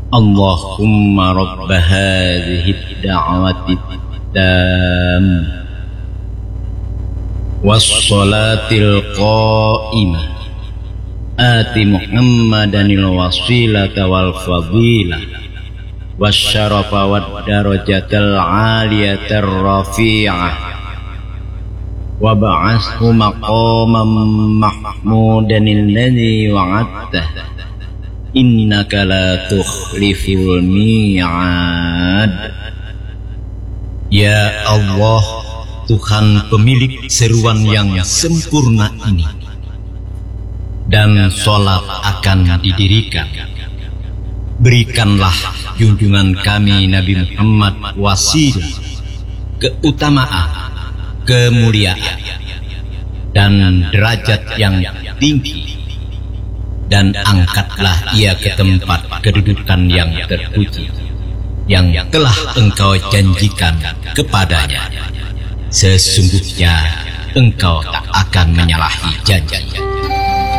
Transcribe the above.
Allahumma rabb hadhihi ad-da'wati at-tammah was-salatil qa'imah ati Muhammadanil wasilata wal fadilah wasyarafa wad darajatal 'aliyatar rafi'ah wa ba'athu maqaman mahmudan alladzi wa'adta innaka la tukhliful mi'ad. Ya Allah, Tuhan pemilik seruan yang sempurna ini, dan sholat akan didirikan. Berikanlah junjungan kami Nabi Muhammad wasilah, keutamaan, kemuliaan, dan derajat yang tinggi, dan angkatlah ia ke tempat kedudukan yang terpuji yang telah Engkau janjikan kepadanya. Sesungguhnya Engkau tak akan menyalahi janji.